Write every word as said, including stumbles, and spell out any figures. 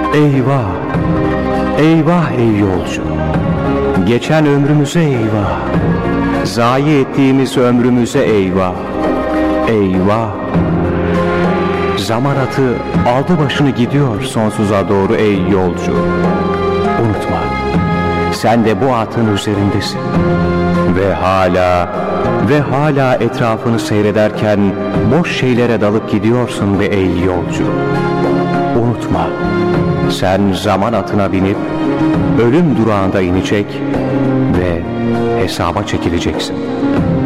Eyvah, eyvah ey yolcu, geçen ömrümüze eyvah, zayi ettiğimiz ömrümüze eyvah, eyvah. Zaman atı aldı başını gidiyor sonsuza doğru ey yolcu. Unutma, sen de bu atın üzerindesin. Ve hala, ve hala etrafını seyrederken boş şeylere dalıp gidiyorsun be ey yolcu. Unutma, sen zaman atına binip ölüm durağında inecek ve hesaba çekileceksin.